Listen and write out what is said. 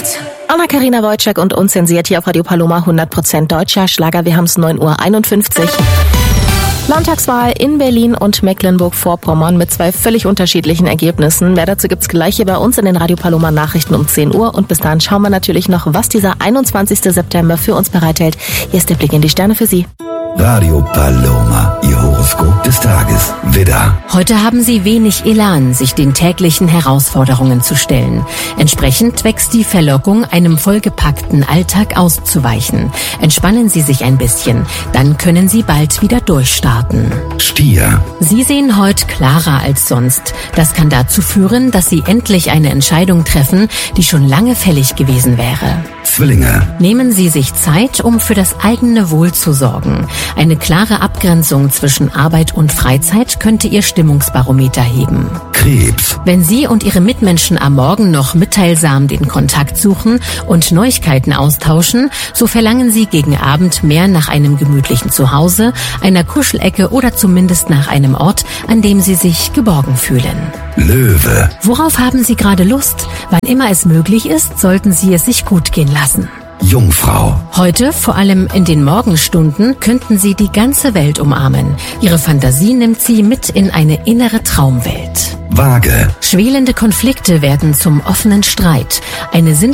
Anna-Karina Wojcik und unzensiert hier auf Radio Paloma, 100% deutscher Schlager. Wir haben es 9:51 Uhr. Landtagswahl in Berlin und Mecklenburg-Vorpommern mit zwei völlig unterschiedlichen Ergebnissen. Mehr dazu gibt's gleich hier bei uns in den Radio Paloma Nachrichten um 10 Uhr. Und bis dahin schauen wir natürlich noch, was dieser 21. September für uns bereithält. Hier ist der Blick in die Sterne für Sie. Radio Paloma, Ihr Horoskop des Tages. Widder. Heute haben Sie wenig Elan, sich den täglichen Herausforderungen zu stellen. Entsprechend wächst die Verlockung, einem vollgepackten Alltag auszuweichen. Entspannen Sie sich ein bisschen, dann können Sie bald wieder durchstarten. Stier. Sie sehen heute klarer als sonst. Das kann dazu führen, dass Sie endlich eine Entscheidung treffen, die schon lange fällig gewesen wäre. Zwillinge. Nehmen Sie sich Zeit, um für das eigene Wohl zu sorgen. Eine klare Abgrenzung zwischen Arbeit und Freizeit könnte Ihr Stimmungsbarometer heben. Krebs. Wenn Sie und Ihre Mitmenschen am Morgen noch mitteilsam den Kontakt suchen und Neuigkeiten austauschen, so verlangen Sie gegen Abend mehr nach einem gemütlichen Zuhause, einer Kuschelecke oder zumindest nach einem Ort, an dem Sie sich geborgen fühlen. Löwe. Worauf haben Sie gerade Lust? Wann immer es möglich ist, sollten Sie es sich gut gehen lassen. Jungfrau. Heute, vor allem in den Morgenstunden, könnten Sie die ganze Welt umarmen. Ihre Fantasie nimmt Sie mit in eine innere Traumwelt. Waage. Schwelende Konflikte werden zum offenen Streit. Eine